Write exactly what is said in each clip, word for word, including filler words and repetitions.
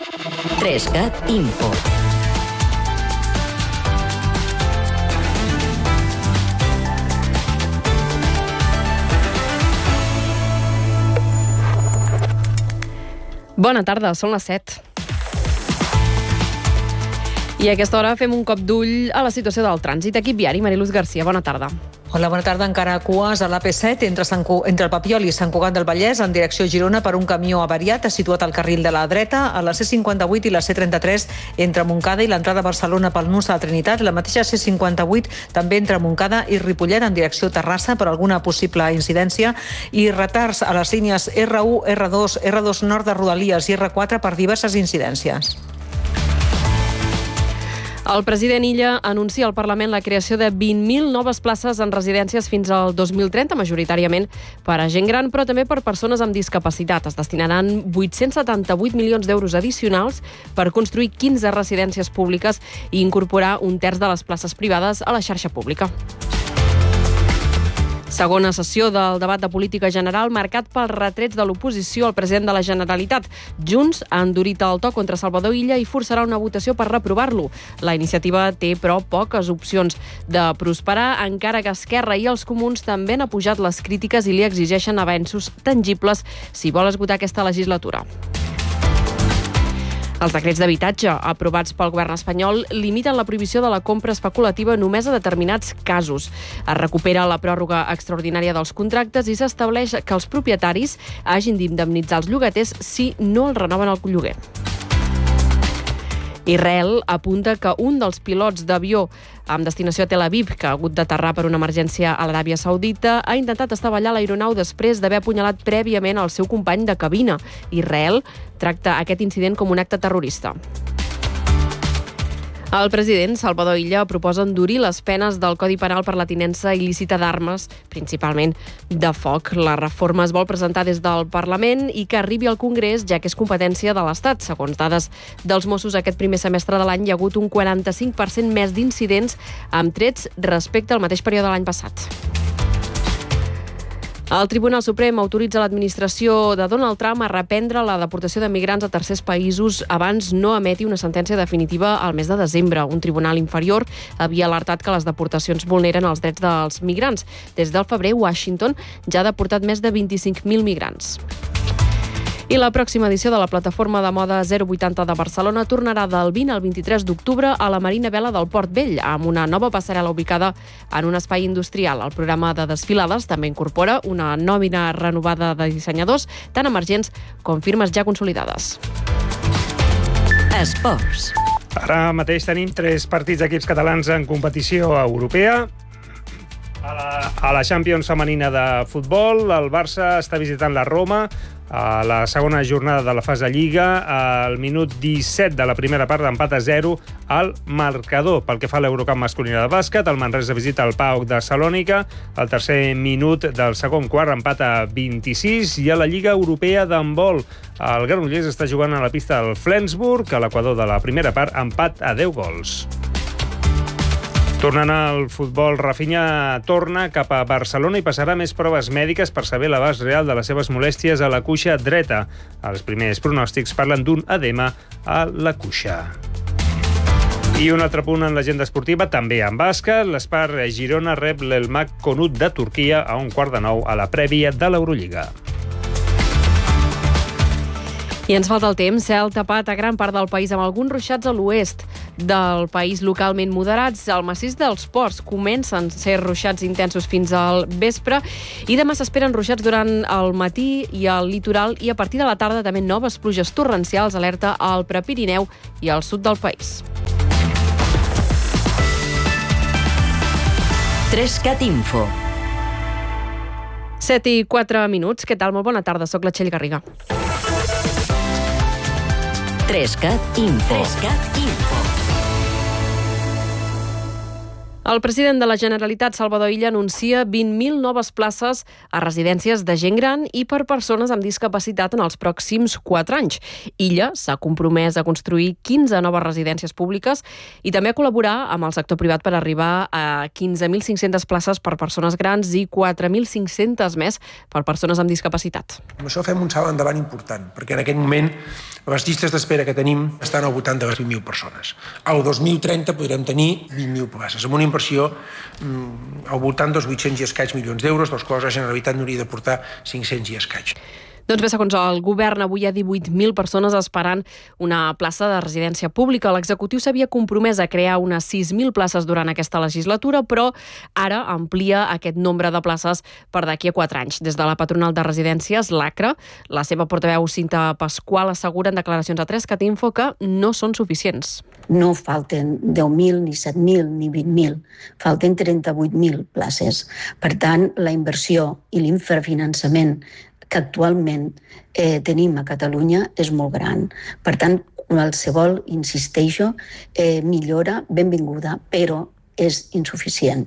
Trescat Info. Bona tarda, són les set. I a aquesta hora fem un cop d'ull a la situació del trànsit. Equip viari, Mariluz Garcia, bona tarda. Hola, bona tarda. Encara cues a l'A P set entre, Sant Cu... entre el Papiol i Sant Cugat del Vallès en direcció Girona per un camió avariat situat al carril de la dreta a la C cinquanta-vuit i la C trenta-tres entre Montcada i l'entrada a Barcelona pel nus de la Trinitat. La mateixa C cinquanta-vuit també entre Montcada i Ripollet en direcció Terrassa per alguna possible incidència i retards a les línies R u, R dos, R dos Nord de Rodalies i R quatre per diverses incidències. El president Illa anuncia al Parlament la creació de vint mil noves places en residències fins al dos mil trenta, majoritàriament per a gent gran, però també per persones amb discapacitat. Es destinaran vuit-cents setanta-vuit milions d'euros addicionals per construir quinze residències públiques i incorporar un terç de les places privades a la xarxa pública. Segona sessió del debat de política general marcat pels retrets de l'oposició al president de la Generalitat. Junts ha endurit el to contra Salvador Illa i forçarà una votació per reprovar-lo. La iniciativa té, però, poques opcions de prosperar, encara que Esquerra i els comuns també han apujat les crítiques i li exigeixen avenços tangibles si vol esgotar aquesta legislatura. Els decrets d'habitatge aprovats pel govern espanyol limiten la prohibició de la compra especulativa només a determinats casos. Es recupera la pròrroga extraordinària dels contractes i s'estableix que els propietaris hagin d'indemnitzar els llogaters si no els renoven el lloguer. Israel apunta que un dels pilots d'avió amb destinació a Tel Aviv, que ha hagut d'aterrar per una emergència a l'Aràbia Saudita, ha intentat estavellar l'aeronau després d'haver apunyalat prèviament el seu company de cabina. Israel tracta aquest incident com un acte terrorista. El president Salvador Illa proposa endurir les penes del Codi Penal per la tinença il·lícita d'armes, principalment de foc. La reforma es vol presentar des del Parlament i que arribi al Congrés, ja que és competència de l'Estat. Segons dades dels Mossos, aquest primer semestre de l'any hi ha hagut un quaranta-cinc per cent més d'incidents amb trets respecte al mateix període de l'any passat. El Tribunal Suprem autoritza l'administració de Donald Trump a reprendre la deportació de migrants a tercers països abans no emeti una sentència definitiva al mes de desembre. Un tribunal inferior havia alertat que les deportacions vulneren els drets dels migrants. Des del febrer, Washington ja ha deportat més de vint-i-cinc mil migrants. I la pròxima edició de la plataforma de moda zero vuitanta de Barcelona tornarà del vint al vint-i-tres d'octubre a la Marina Vela del Port Vell, amb una nova passarel·la ubicada en un espai industrial. El programa de desfilades també incorpora una nòmina renovada de dissenyadors, tant emergents com firmes ja consolidades. Esports. Ara mateix tenim tres partits d'equips catalans en competició europea. A la, a la Champions femenina de futbol, el Barça està visitant la Roma a la segona jornada de la fase Lliga, al minut disset de la primera part d'empat a zero al marcador. Pel que fa a l'Eurocup masculina de bàsquet, el Manresa visita el PAOK de Salònica, al tercer minut del segon quart empat a vint-i-sis, i a la Lliga Europea d'handbol el Granollers està jugant a la pista del Flensburg, a l'equador de la primera part, empat a deu gols. Tornant al futbol, Rafinha torna cap a Barcelona i passarà més proves mèdiques per saber l'abast real de les seves molèsties a la cuixa dreta. Els primers pronòstics parlen d'un edema a la cuixa. I un altre punt en l'agenda esportiva, també en bàsquet. L'Spar Girona rep l'Elmak Konut de Turquia a un quart de nou a la prèvia de l'Eurolliga. I ens falta el temps. Cel tapat a gran part del país amb alguns ruixats a l'oest del país localment moderats. Al massís dels Ports comencen a ser ruixats intensos fins al vespre i demà s'esperen ruixats durant el matí i al litoral, i a partir de la tarda també noves pluges torrencials, alerta al Prepirineu i al sud del país. Trescat Info. set i quatre minuts. Què tal? Molt bona tarda. Soc la Txell Garriga. Trescat Info. Trescat Info. El president de la Generalitat, Salvador Illa, anuncia vint mil noves places a residències de gent gran i per persones amb discapacitat en els pròxims quatre anys. Illa s'ha compromès a construir quinze noves residències públiques i també a col·laborar amb el sector privat per arribar a quinze mil cinc-centes places per persones grans i quatre mil cinc-centes més per persones amb discapacitat. Amb això fem un salt endavant important, perquè en aquest moment Les llistes d'espera que tenim estan al voltant de les vint mil persones. Al dos mil trenta podrem tenir vint mil places, amb una inversió mm, al voltant dels vuit-cents i escaig milions d'euros, dels quals la Generalitat n'hauria de portar cinc-cents i escaig. Doncs bé, segons el govern, avui hi ha divuit mil persones esperant una plaça de residència pública. L'executiu s'havia compromès a crear unes sis mil places durant aquesta legislatura, però ara amplia aquest nombre de places per d'aquí a quatre anys. Des de la patronal de residències, l'ACRA, la seva portaveu Cinta Pasqual assegura en declaracions a Trescat Info que no són suficients. No falten deu mil, ni set mil, ni vint mil. Falten trenta-vuit mil places. Per tant, la inversió i l'infrafinançament que actualment eh, tenim a Catalunya és molt gran. Per tant, qualsevol, insisteixo, eh, millora, benvinguda, però és insuficient.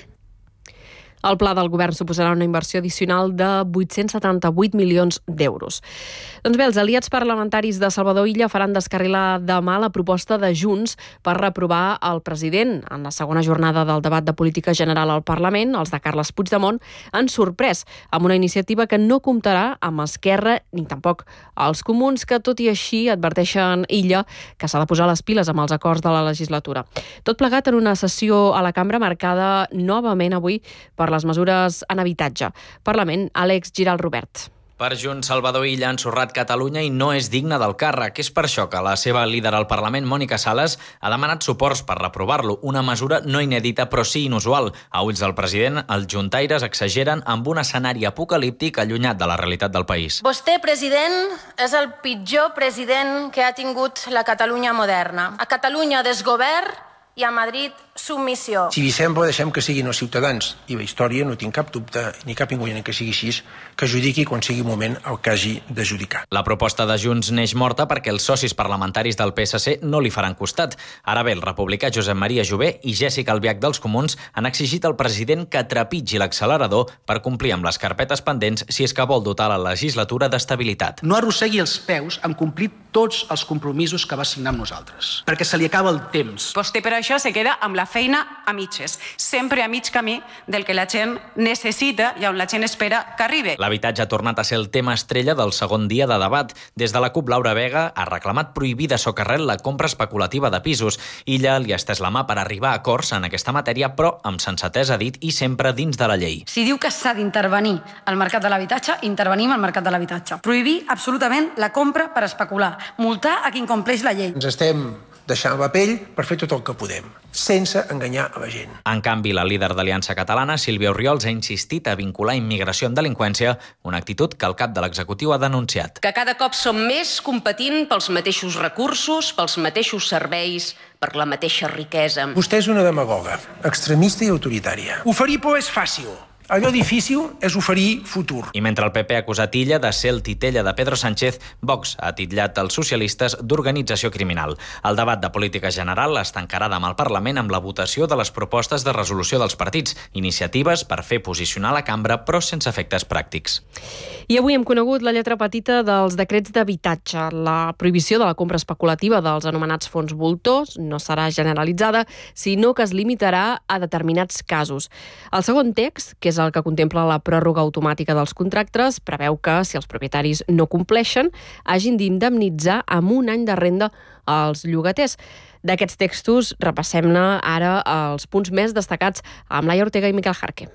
El pla del govern suposarà una inversió addicional de vuit-cents setanta-vuit milions d'euros. Doncs bé, els aliats parlamentaris de Salvador Illa faran descarrilar demà la proposta de Junts per reprovar el president. En la segona jornada del debat de política general al Parlament, els de Carles Puigdemont han sorprès amb una iniciativa que no comptarà amb Esquerra ni tampoc els comuns, que tot i així adverteixen Illa que s'ha de posar les piles amb els acords de la legislatura. Tot plegat en una sessió a la cambra marcada novament avui per les mesures en habitatge. Parlament, Àlex Giral Robert. Per Junts, Salvador Illa ha ensorrat Catalunya i no és digne del càrrec. És per això que la seva líder al Parlament, Mònica Sales, ha demanat suports per reprovar-lo, una mesura no inèdita però sí inusual. A ulls del president, els juntaires exageren amb un escenari apocalíptic allunyat de la realitat del país. Vostè, president, és el pitjor president que ha tingut la Catalunya moderna. A Catalunya desgovern i a Madrid submissió. Si li sembla, deixem que siguin els ciutadans. I la història, no tinc cap dubte ni cap inconvenient que sigui així, que judiqui quan sigui moment el que hagi de judicar. La proposta de Junts neix morta perquè els socis parlamentaris del P S C no li faran costat. Ara bé, el republicà Josep Maria Jové i Jessica Albiach dels Comuns han exigit al president que trepitgi l'accelerador per complir amb les carpetes pendents si és que vol dotar la legislatura d'estabilitat. No arrossegui els peus en complir tots els compromisos que va signar amb nosaltres, perquè se li acaba el temps. Vostè per això se queda amb la feina a mitges, sempre a mig camí del que la gent necessita i on la gent espera que arribi. L'habitatge ha tornat a ser el tema estrella del segon dia de debat. Des de la CUP, Laura Vega ha reclamat prohibir de socarrel la compra especulativa de pisos. Illa li ha estès la mà per arribar a acords en aquesta matèria, però amb sensatesa, ha dit, i sempre dins de la llei. Si diu que s'ha d'intervenir al mercat de l'habitatge, intervenim al mercat de l'habitatge. Prohibir absolutament la compra per especular. Multar a qui incompleix la llei. Ens estem deixant la pell per fer tot el que podem, sense enganyar a la gent. En canvi, la líder d'Aliança Catalana, Sílvia Orriols, ha insistit a vincular immigració amb delinqüència, una actitud que el cap de l'executiu ha denunciat. Que cada cop som més competint pels mateixos recursos, pels mateixos serveis, per la mateixa riquesa. Vostè és una demagoga, extremista i autoritària. Oferir por és fàcil. Allò difícil és oferir futur. I mentre el P P ha acusat Illa de ser el titella de Pedro Sánchez, Vox ha titllat els socialistes d'organització criminal. El debat de política general es tancarà demà al Parlament amb la votació de les propostes de resolució dels partits, iniciatives per fer posicionar la cambra, però sense efectes pràctics. I avui hem conegut la lletra petita dels decrets d'habitatge. La prohibició de la compra especulativa dels anomenats fons voltors no serà generalitzada, sinó que es limitarà a determinats casos. El segon text, que és el que contempla la pròrroga automàtica dels contractes, preveu que, si els propietaris no compleixen, hagin d'indemnitzar amb un any de renda als llogaters. D'aquests textos, repassem-ne ara els punts més destacats amb Laia Ortega i Miquel Jarque.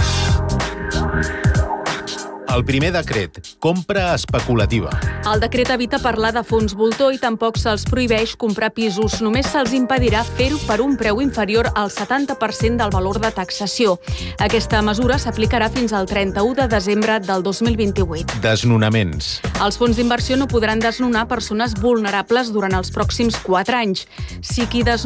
El primer decret, compra especulativa. El decret evita parlar de fons voltor i tampoc se'ls prohibeix comprar pisos. Només se'ls impedirà fer-ho per un preu inferior al setanta per cent del valor de taxació. Aquesta mesura s'aplicarà fins al trenta-u de desembre del dos mil vint-i-vuit. Desnonaments. Els fons d'inversió no podran desnonar persones vulnerables durant els pròxims quatre anys. Si qui desnona